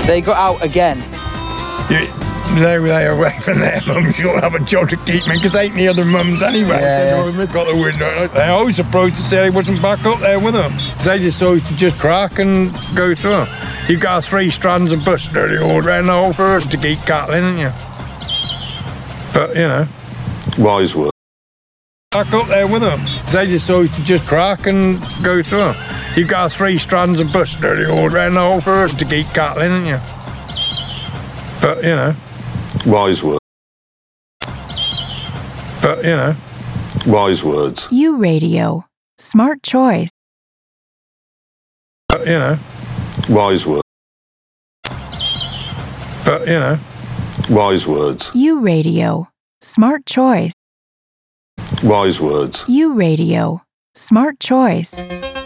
They got out again. They are away from their mums. You'll have a job to keep me because ain't the other mums anyway. They've got the window. They're always surprised to say I wasn't back up there with them. They decided to just crack and go through. You've got 3 strands of bush nearly all around the whole forest to keep cattle in, haven't you? But, you know. Wise word. Back up there with them. They decided to just crack and go through. You've got 3 strands of bush nearly all around the whole forest to keep cattle in, haven't you? But, you know. Wise words. But, you know. Wise words. U Radio. Smart choice. But, you know. Wise words. But, you know. Wise words. U Radio. Smart choice. Wise words. U Radio. Smart choice.